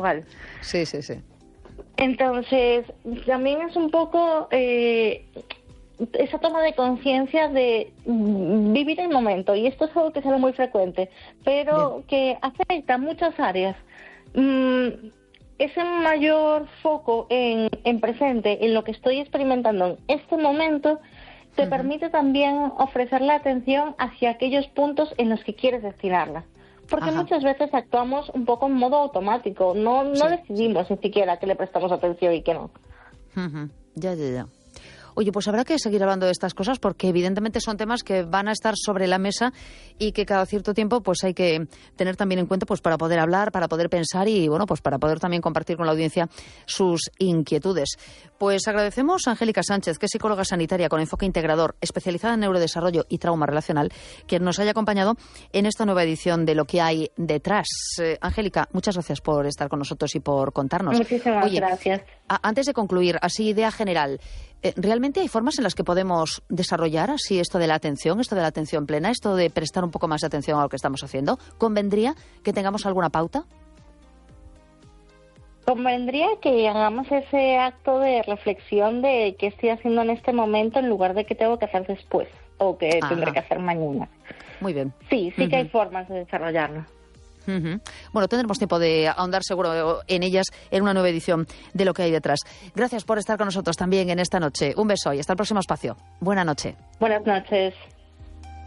Portugal. Sí, sí, sí. Entonces, también es un poco esa toma de conciencia de vivir el momento, y esto es algo que se ve muy frecuente, pero bien, que afecta a muchas áreas. Ese mayor foco en presente, en lo que estoy experimentando en este momento, te permite también ofrecer la atención hacia aquellos puntos en los que quieres destinarla. Porque muchas veces actuamos un poco en modo automático, no decidimos ni siquiera que le prestamos atención y que no. Ya. Oye, pues habrá que seguir hablando de estas cosas porque evidentemente son temas que van a estar sobre la mesa y que cada cierto tiempo pues hay que tener también en cuenta pues para poder hablar, para poder pensar y bueno, pues para poder también compartir con la audiencia sus inquietudes. Pues agradecemos a Angélica Sánchez, que es psicóloga sanitaria con enfoque integrador, especializada en neurodesarroyo y trauma relacional, que nos haya acompañado en esta nueva edición de Lo que hay detrás. Angélica, muchas gracias por estar con nosotros y por contarnos. Muchísimas gracias. Antes de concluir, así idea general, ¿realmente hay formas en las que podemos desarrollar así esto de la atención plena, esto de prestar un poco más de atención a lo que estamos haciendo? ¿Convendría que tengamos alguna pauta? Convendría que hagamos ese acto de reflexión de qué estoy haciendo en este momento en lugar de qué tengo que hacer después o qué tendré que hacer mañana. Muy bien. Sí que hay formas de desarrollarlo. Bueno, tendremos tiempo de ahondar seguro en ellas en una nueva edición de Lo que hay detrás. Gracias por estar con nosotros también en esta noche. Un beso y hasta el próximo espacio. Buena noche. Buenas noches.